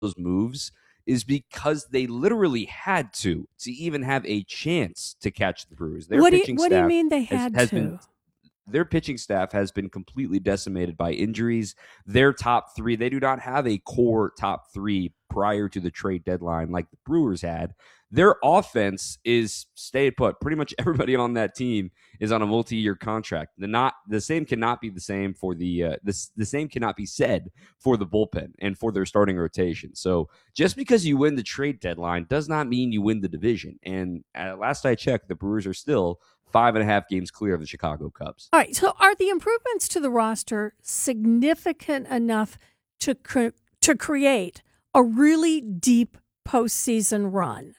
those moves is because they literally had to even have a chance to catch the Brewers. Their pitching What do you staff mean they had has been to? their pitching staff has been completely decimated by injuries. Their top three, they do not have a core top three prior to the trade deadline like the Brewers had. Their offense is stay put. Pretty much everybody on that team is on a multi-year contract. The same cannot be the same for the same cannot be said for the bullpen and for their starting rotation. So just because you win the trade deadline does not mean you win the division. And last I checked, the Brewers are still 5.5 games clear of the Chicago Cubs. All right. So are the improvements to the roster significant enough to create a really deep postseason run?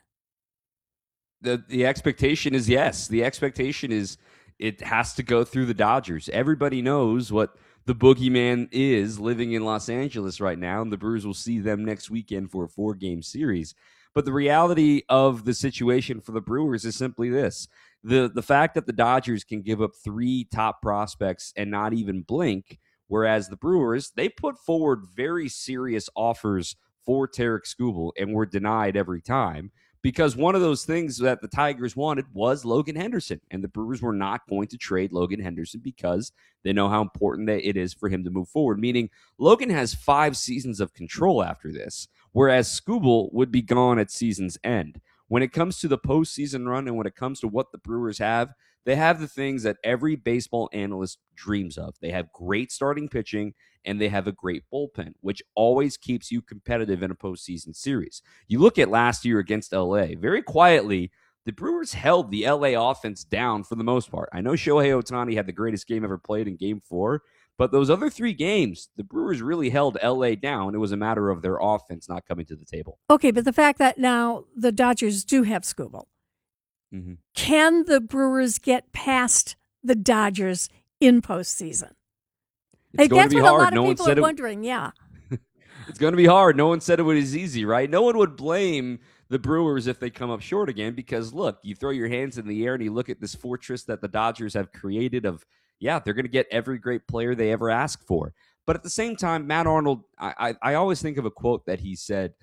The expectation is yes. The expectation is it has to go through the Dodgers. Everybody knows what the boogeyman is living in Los Angeles right now, and the Brewers will see them next weekend for a 4-game series. But the reality of the situation for the Brewers is simply this. The fact that the Dodgers can give up 3 top prospects and not even blink, whereas the Brewers, they put forward very serious offers for Tarik Skubal and were denied every time because one of those things that the Tigers wanted was Logan Henderson, and the Brewers were not going to trade Logan Henderson because they know how important it is for him to move forward, meaning Logan has 5 seasons of control after this, whereas Skubal would be gone at season's end. When it comes to the postseason run and when it comes to what the Brewers have, they have the things that every baseball analyst dreams of. They have great starting pitching and they have a great bullpen, which always keeps you competitive in a postseason series. You look at last year against LA, very quietly, the Brewers held the LA offense down for the most part. I know Shohei Ohtani had the greatest game ever played in Game 4, but those other 3 games, the Brewers really held LA down. It was a matter of their offense not coming to the table. Okay, but the fact that now the Dodgers do have Skubal, can the Brewers get past the Dodgers in postseason? It's going to be hard. No one said people are wondering, yeah. It's going to be hard. No one said it was easy, right? No one would blame the Brewers if they come up short again because, look, you throw your hands in the air and you look at this fortress that the Dodgers have created of, yeah, they're going to get every great player they ever ask for. But at the same time, Matt Arnold, I always think of a quote that he said,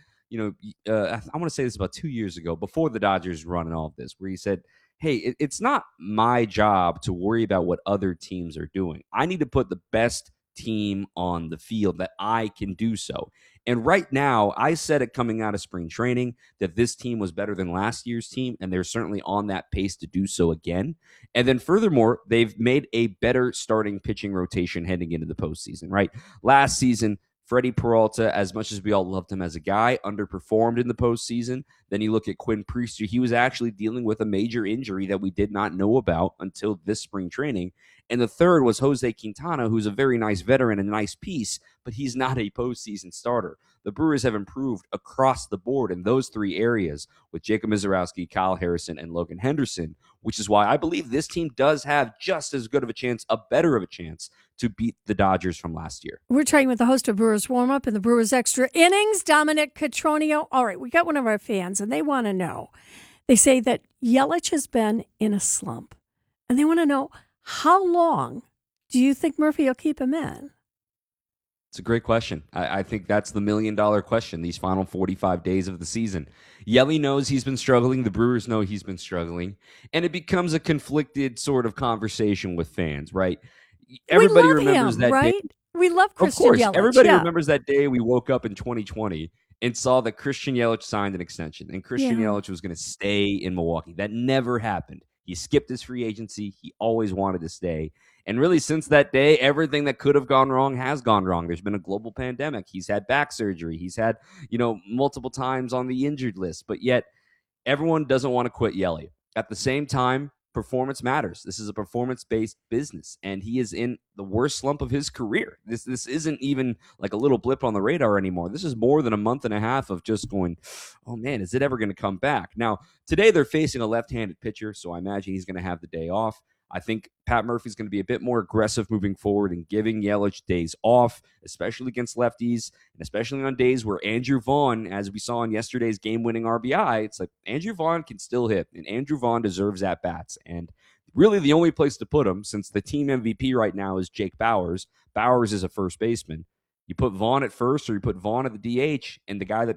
I want to say this about 2 years ago, before the Dodgers run and all of this, where he said, hey, it's not my job to worry about what other teams are doing. I need to put the best team on the field that I can do so. And right now, I said it coming out of spring training that this team was better than last year's team, and they're certainly on that pace to do so again. And then furthermore, they've made a better starting pitching rotation heading into the postseason, right? Last season, Freddie Peralta, as much as we all loved him as a guy, underperformed in the postseason. Then you look at Quinn Priester. He was actually dealing with a major injury that we did not know about until this spring training. And the third was Jose Quintana, who's a very nice veteran and a nice piece, but he's not a postseason starter. The Brewers have improved across the board in those 3 areas with Jacob Misiorowski, Kyle Harrison, and Logan Henderson, which is why I believe this team does have just as good of a chance, a better of a chance, to beat the Dodgers from last year. We're talking with the host of Brewers Warm-Up and the Brewers Extra Innings, Dominic Cotroneo. All right, we got one of our fans, and they want to know. They say that Yelich has been in a slump, and they want to know, how long do you think Murphy will keep him in? It's a great question. I think that's the million-dollar question these final 45 days of the season. Yelly knows he's been struggling. The Brewers know he's been struggling. And it becomes a conflicted sort of conversation with fans, right? Everybody remembers him, that right? day. We love Christian Yelich. Of course. Everybody remembers that day we woke up in 2020 and saw that Christian Yelich signed an extension. And Christian Yelich was going to stay in Milwaukee. That never happened. He skipped his free agency. He always wanted to stay. And really, since that day, everything that could have gone wrong has gone wrong. There's been a global pandemic. He's had back surgery. He's had, multiple times on the injured list. But yet, everyone doesn't want to quit Yelly. At the same time, performance matters. This is a performance-based business, and he is in the worst slump of his career. This isn't even like a little blip on the radar anymore. This is more than a month and a half of just going, oh, man, is it ever going to come back? Now, today they're facing a left-handed pitcher, so I imagine he's going to have the day off. I think Pat Murphy's going to be a bit more aggressive moving forward and giving Yelich days off, especially against lefties, and especially on days where Andrew Vaughn, as we saw in yesterday's game-winning RBI, it's like Andrew Vaughn can still hit, and Andrew Vaughn deserves at-bats. And really the only place to put him, since the team MVP right now is Jake Bauers. Bauers is a first baseman. You put Vaughn at first or you put Vaughn at the DH, and the guy that